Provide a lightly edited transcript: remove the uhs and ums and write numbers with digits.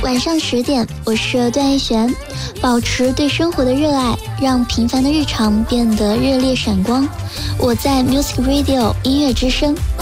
晚上10点，我是段奕璇，保持对生活的热爱，让平凡的日常变得热烈闪光。我在 Music Radio 音乐之声。